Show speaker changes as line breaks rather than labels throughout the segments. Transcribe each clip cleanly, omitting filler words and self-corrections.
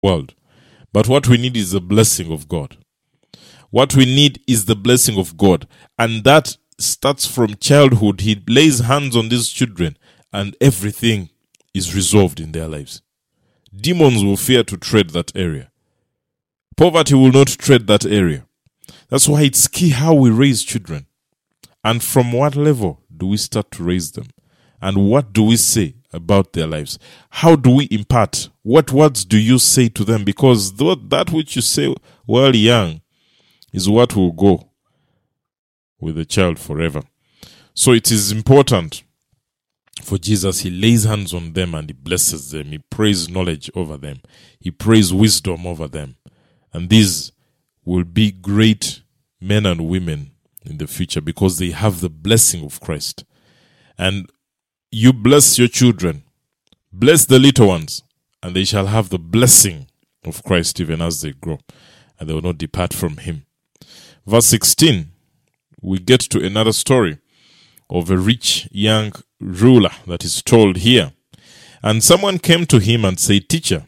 world. But what we need is the blessing of God. What we need is the blessing of God. And that starts from childhood. He lays hands on these children and everything is resolved in their lives. Demons will fear to tread that area. Poverty will not tread that area. That's why it's key how we raise children. And from what level do we start to raise them? And what do we say about their lives? How do we impart? What words do you say to them? Because that which you say while young is what will go with the child forever. So it is important for Jesus. He lays hands on them and he blesses them. He prays knowledge over them. He prays wisdom over them. And these will be great men and women in the future because they have the blessing of Christ. And you bless your children, bless the little ones, and they shall have the blessing of Christ even as they grow, and they will not depart from him. Verse 16, we get to another story of a rich young ruler that is told here. And someone came to him and said, Teacher,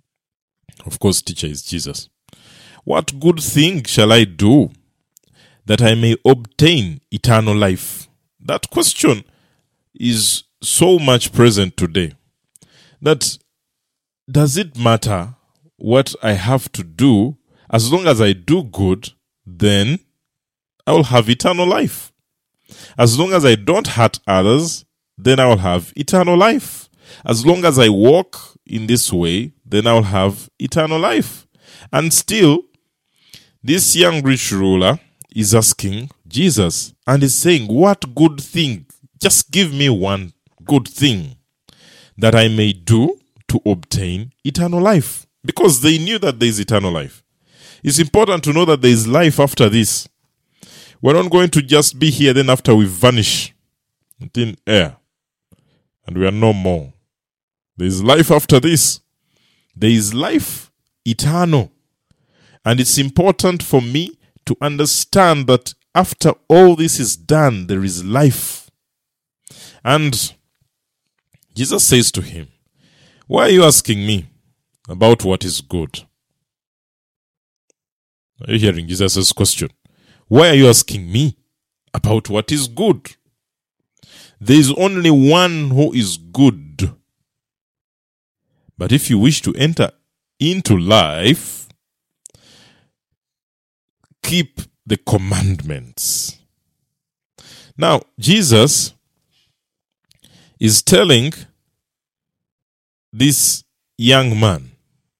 of course, teacher is Jesus, what good thing shall I do that I may obtain eternal life? That question is so much present today. That does it matter what I have to do? As long as I do good, then I will have eternal life. As long as I don't hurt others, then I will have eternal life. As long as I walk in this way, then I will have eternal life. And still, this young rich ruler is asking Jesus and is saying, what good thing? Just give me one good thing that I may do to obtain eternal life. Because they knew that there is eternal life. It's important to know that there is life after this. We're not going to just be here, then after we vanish in thin air and we are no more. There is life after this. There is life eternal. And it's important for me to understand that after all this is done, there is life. And Jesus says to him, why are you asking me about what is good? Are you hearing Jesus' question? Why are you asking me about what is good? There is only one who is good. But if you wish to enter into life, keep the commandments. Now, Jesus is telling this young man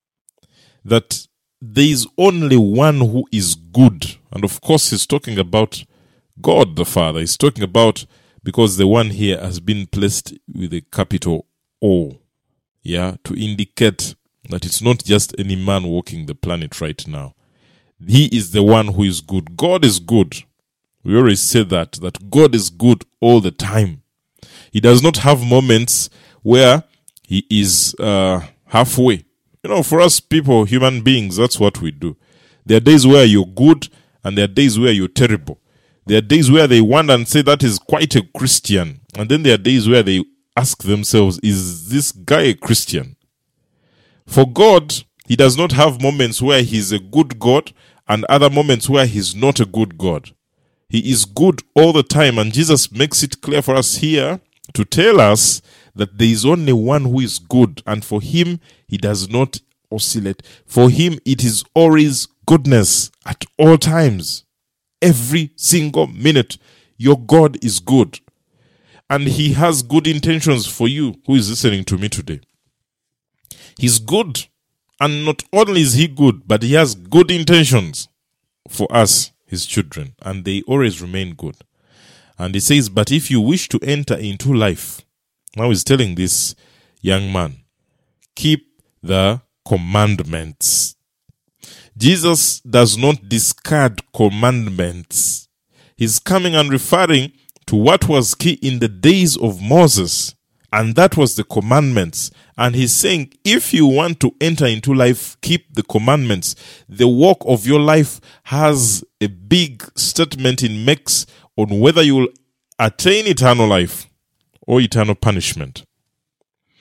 that there is only one who is good. And of course, he's talking about God the Father. He's talking about, because the one here has been placed with a capital O, to indicate that it's not just any man walking the planet right now. He is the one who is good. God is good. We always say that God is good all the time. He does not have moments where he is halfway. For us people, human beings, that's what we do. There are days where you're good and there are days where you're terrible. There are days where they wonder and say that is quite a Christian. And then there are days where they ask themselves, is this guy a Christian? For God, he does not have moments where he's a good God and other moments where he's not a good God. He is good all the time. And Jesus makes it clear for us here to tell us that there is only one who is good. And for him, he does not oscillate. For him, it is always goodness at all times. Every single minute, your God is good. And he has good intentions for you who is listening to me today. He's good. And not only is he good, but he has good intentions for us, his children. And they always remain good. And he says, but if you wish to enter into life, now he's telling this young man, keep the commandments. Jesus does not discard commandments. He's coming and referring to what was key in the days of Moses. And that was the commandments. And he's saying, if you want to enter into life, keep the commandments. The walk of your life has a big statement it makes on whether you will attain eternal life or eternal punishment.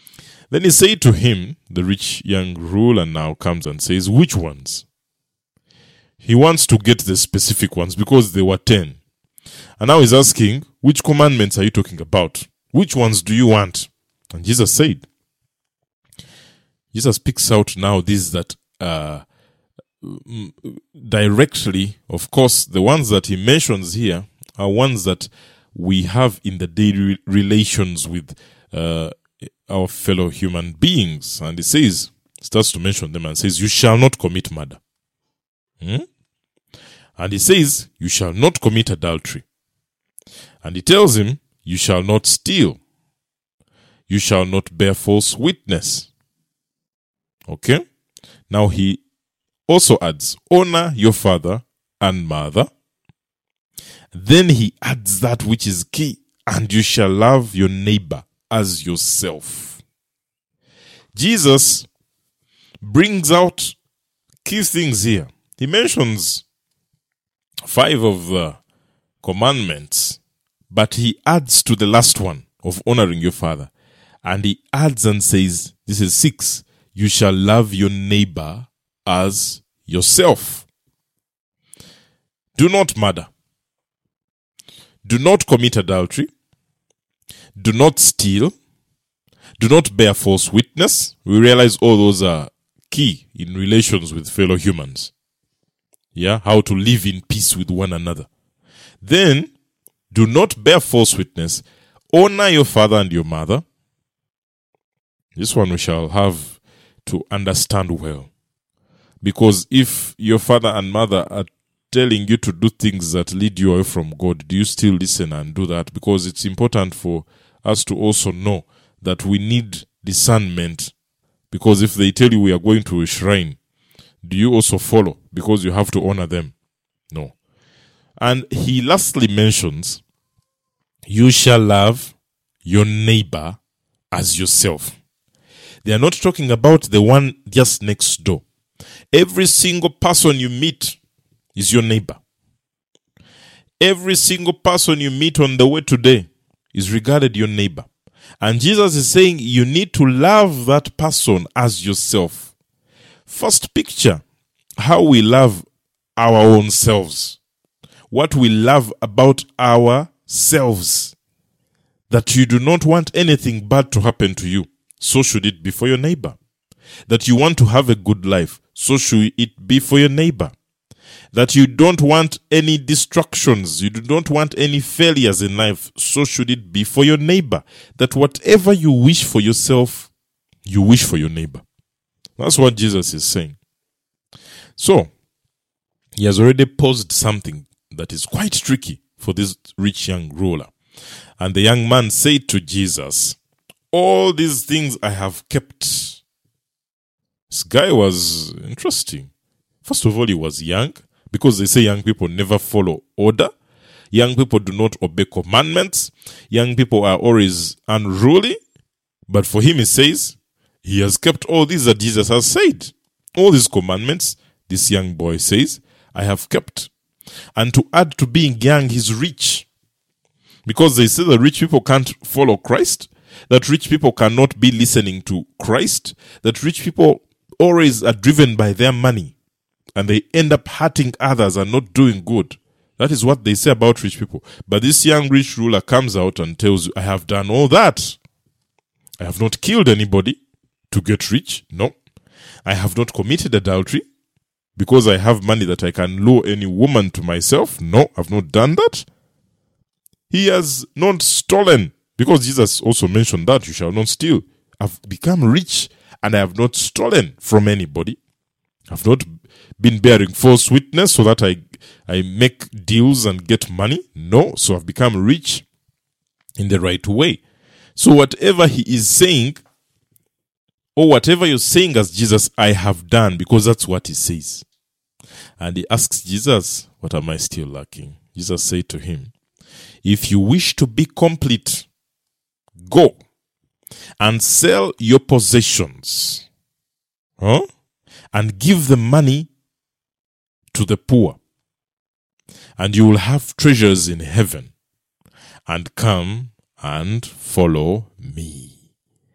Then he said to him, the rich young ruler now comes and says, which ones? He wants to get the specific ones because there were 10. And now he's asking, which commandments are you talking about? Which ones do you want? And Jesus said, Jesus picks out now these that directly, of course, the ones that he mentions here are ones that we have in the daily relations with our fellow human beings. And he says, starts to mention them and says, you shall not commit murder. And he says, you shall not commit adultery. And he tells him, you shall not steal. You shall not bear false witness. Okay? Now he also adds, honor your father and mother. Then he adds that which is key, and you shall love your neighbor as yourself. Jesus brings out key things here. He mentions 5 of the commandments, but he adds to the last one of honoring your father. And he adds and says, this is 6, you shall love your neighbor as yourself. Do not murder. Do not commit adultery. Do not steal. Do not bear false witness. We realize all those are key in relations with fellow humans. Yeah, how to live in peace with one another. Then, do not bear false witness. Honor your father and your mother. This one we shall have to understand well. Because if your father and mother are telling you to do things that lead you away from God, do you still listen and do that? Because it's important for us to also know that we need discernment. Because if they tell you we are going to a shrine, do you also follow? Because you have to honor them. No. And he lastly mentions, you shall love your neighbor as yourself. They are not talking about the one just next door. Every single person you meet is your neighbor. Every single person you meet on the way today is regarded your neighbor. And Jesus is saying you need to love that person as yourself. First picture, how we love our own selves. What we love about ourselves. That you do not want anything bad to happen to you. So should it be for your neighbor. That you want to have a good life. So should it be for your neighbor. That you don't want any distractions. You do not want any failures in life. So should it be for your neighbor. That whatever you wish for yourself, you wish for your neighbor. That's what Jesus is saying. So, he has already posed something that is quite tricky for this rich young ruler. And the young man said to Jesus, all these things I have kept. This guy was interesting. First of all, he was young, because they say young people never follow order. Young people do not obey commandments. Young people are always unruly. But for him, he says, he has kept all these that Jesus has said. All these commandments, this young boy says, I have kept. And to add to being young, he's rich. Because they say that rich people can't follow Christ. That rich people cannot be listening to Christ. That rich people always are driven by their money. And they end up hurting others and not doing good. That is what they say about rich people. But this young rich ruler comes out and tells you, I have done all that. I have not killed anybody to get rich. No. I have not committed adultery because I have money that I can lure any woman to myself. No, I've not done that. He has not stolen, because Jesus also mentioned that you shall not steal. I've become rich and I have not stolen from anybody. I've not been bearing false witness so that I make deals and get money. No, so I've become rich in the right way. So whatever he is saying, or whatever you're saying as Jesus, I have done, because that's what he says. And he asks Jesus, what am I still lacking? Jesus said to him, if you wish to be complete, go and sell your possessions, and give the money to the poor, and you will have treasures in heaven, and come and follow me.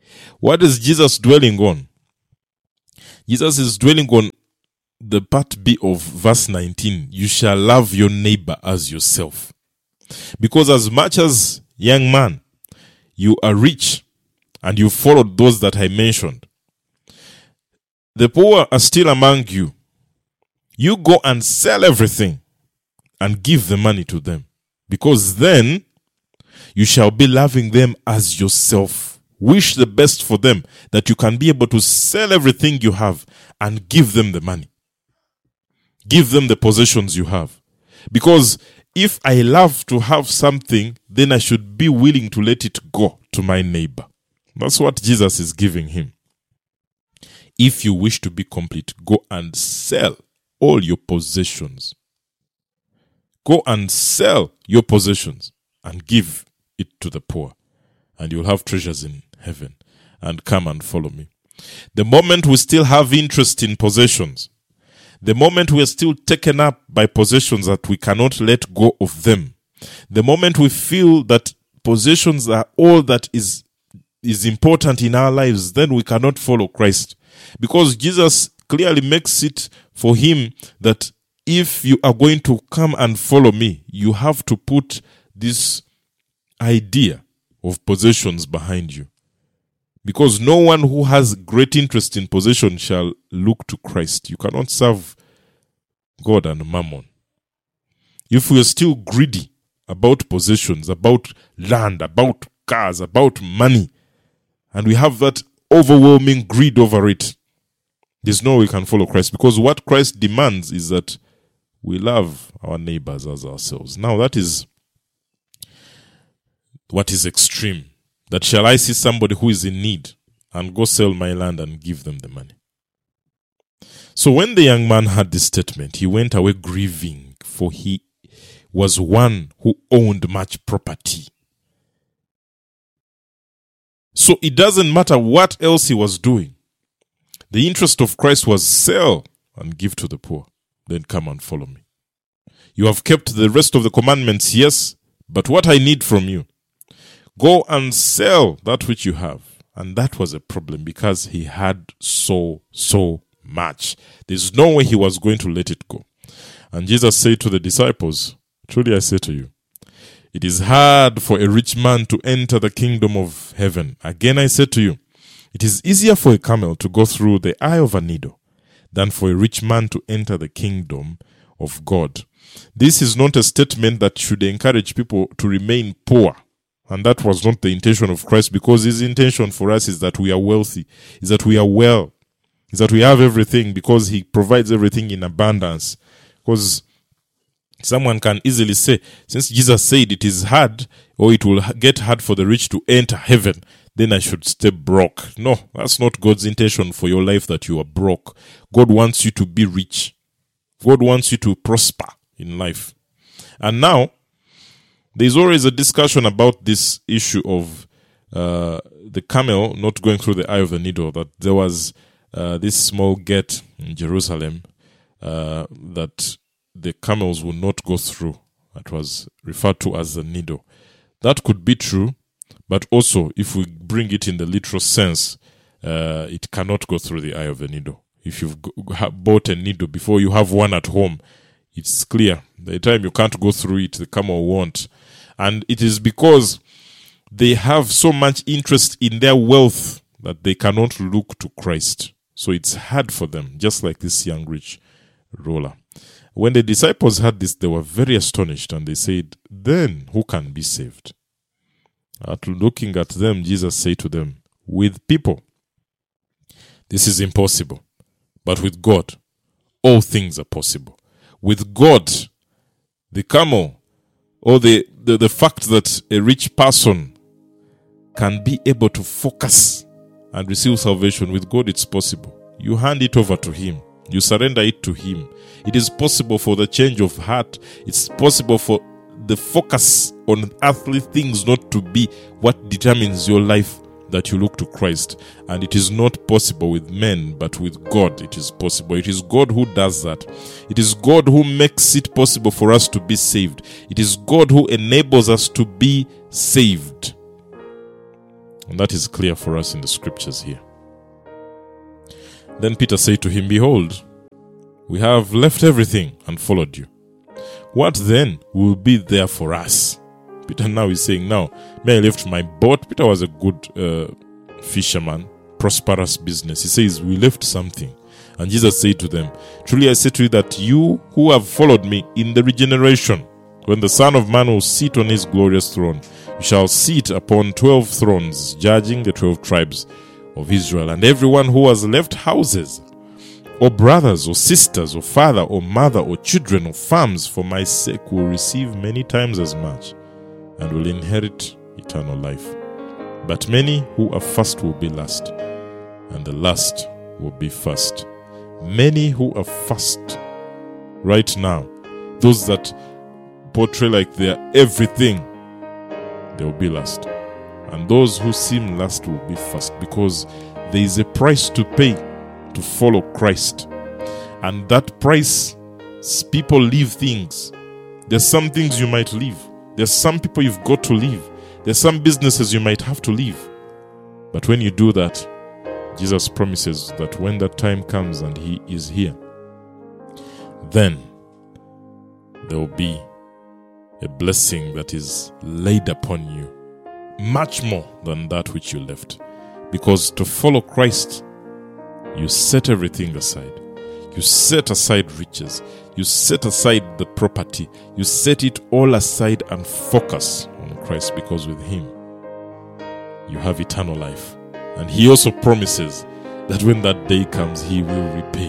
What is Jesus dwelling on? Jesus is dwelling on the part B of verse 19. You shall love your neighbor as yourself. Because as much as, young man, you are rich and you followed those that I mentioned, the poor are still among you. You go and sell everything and give the money to them. Because then you shall be loving them as yourself. Wish the best for them, that you can be able to sell everything you have and give them the money. Give them the possessions you have. Because if I love to have something, then I should be willing to let it go to my neighbor. That's what Jesus is giving him. If you wish to be complete, go and sell all your possessions. Go and sell your possessions and give it to the poor, and you'll have treasures in heaven. And come and follow me. The moment we still have interest in possessions, the moment we are still taken up by possessions that we cannot let go of them, the moment we feel that possessions are all that is important in our lives, then we cannot follow Christ. Because Jesus clearly makes it for him that if you are going to come and follow me, you have to put this idea of possessions behind you. Because no one who has great interest in possession shall look to Christ. You cannot serve God and mammon. If we are still greedy about possessions, about land, about cars, about money, and we have that overwhelming greed over it, there's no way we can follow Christ. Because what Christ demands is that we love our neighbors as ourselves. Now that is what is extreme. That shall I see somebody who is in need and go sell my land and give them the money? So when the young man heard this statement, he went away grieving, for he was one who owned much property. So it doesn't matter what else he was doing. The interest of Christ was sell and give to the poor. Then come and follow me. You have kept the rest of the commandments, yes, but what I need from you, go and sell that which you have. And that was a problem because he had so much. There's no way he was going to let it go. And Jesus said to the disciples, truly I say to you, it is hard for a rich man to enter the kingdom of heaven. Again I say to you, it is easier for a camel to go through the eye of a needle than for a rich man to enter the kingdom of God. This is not a statement that should encourage people to remain poor. And that was not the intention of Christ, because his intention for us is that we are wealthy, is that we are well, is that we have everything, because he provides everything in abundance. Because someone can easily say, since Jesus said it is hard, or it will get hard for the rich to enter heaven, then I should stay broke. No, that's not God's intention for your life, that you are broke. God wants you to be rich. God wants you to prosper in life. And now, there's always a discussion about this issue of the camel not going through the eye of the needle, that there was this small gate in Jerusalem that the camels would not go through. That was referred to as the needle. That could be true, but also if we bring it in the literal sense, it cannot go through the eye of the needle. If you've bought a needle before, you have one at home, it's clear. The time you can't go through it, the camel won't. And it is because they have so much interest in their wealth that they cannot look to Christ. So it's hard for them, just like this young rich ruler. When the disciples heard this, they were very astonished, and they said, then who can be saved? After looking at them, Jesus said to them, with people, this is impossible, but with God, all things are possible. With God, the camel, or the fact that a rich person can be able to focus and receive salvation, with God it's possible. You hand it over to him. You surrender it to him. It is possible for the change of heart. It's possible for the focus on earthly things not to be what determines your life, that you look to Christ. And it is not possible with men, but with God it is possible. It is God who does that. It is God who makes it possible for us to be saved. It is God who enables us to be saved. And that is clear for us in the scriptures here. Then Peter said to him, "Behold, we have left everything and followed you. What then will be there for us?" Peter now is saying, "Now, may I left my boat." Peter was a good fisherman, prosperous business. He says, "We left something." And Jesus said to them, "Truly I say to you that you who have followed me in the regeneration, when the Son of Man will sit on his glorious throne, you shall sit upon 12 thrones, judging the 12 tribes of Israel. And everyone who has left houses, or brothers, or sisters, or father, or mother, or children, or farms, for my sake will receive many times as much, and will inherit eternal life. But many who are first will be last, and the last will be first." Many who are first right now, those that portray like they're everything, they will be last. And those who seem last will be first, because there is a price to pay to follow Christ. And that price, people leave things. There's some things you might leave. There's some people you've got to leave. There's some businesses you might have to leave. But when you do that, Jesus promises that when that time comes and he is here, then there will be a blessing that is laid upon you, much more than that which you left. Because to follow Christ, you set everything aside. You set aside riches. You set aside the property. You set it all aside and focus on Christ, because with him, you have eternal life. And he also promises that when that day comes, he will repay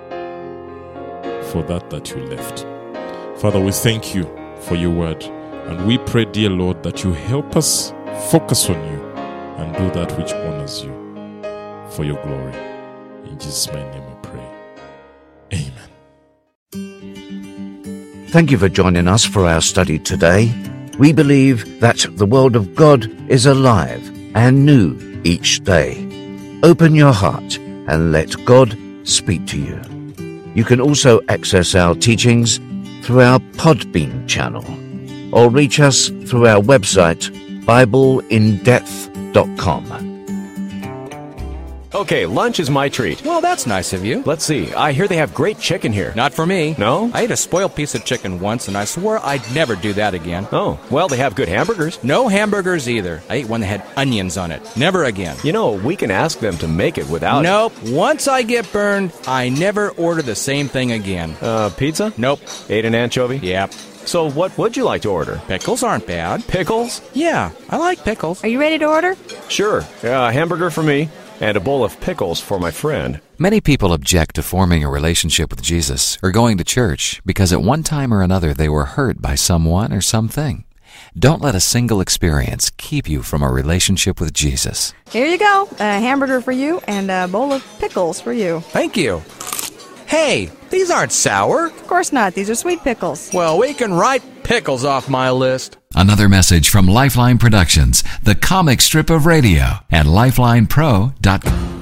for that you left. Father, we thank you for your word. And we pray, dear Lord, that you help us focus on you and do that which honors you for your glory. In Jesus' mighty name I pray. Amen.
Thank you for joining us for our study today. We believe that the Word of God is alive and new each day. Open your heart and let God speak to you. You can also access our teachings through our Podbean channel, or reach us through our website, BibleInDepth.com.
Okay, lunch is my treat.
Well, that's nice of you.
Let's see. I hear they have great chicken here.
Not for me.
No?
I ate a spoiled piece of chicken once, and I swore I'd never do that again.
Oh, well, they have good hamburgers.
No hamburgers either. I ate one that had onions on it. Never again.
You know, we can ask them to make it without...
Nope. Once I get burned, I never order the same thing again.
Pizza?
Nope.
Ate an anchovy?
Yep.
So what would you like to order?
Pickles aren't bad.
Pickles?
Yeah, I like pickles.
Are you ready to order?
Sure. A hamburger for me, and a bowl of pickles for my friend.
Many people object to forming a relationship with Jesus or going to church because at one time or another they were hurt by someone or something. Don't let a single experience keep you from a relationship with Jesus.
Here you go. A hamburger for you and a bowl of pickles for you.
Thank you. Hey, these aren't sour.
Of course not. These are sweet pickles.
Well, we can write pickles off my list.
Another message from Lifeline Productions, the comic strip of radio, at lifelinepro.com.